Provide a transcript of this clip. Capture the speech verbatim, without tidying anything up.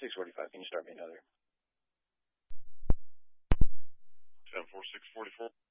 six forty-five, can you start me another? ten four six forty-four.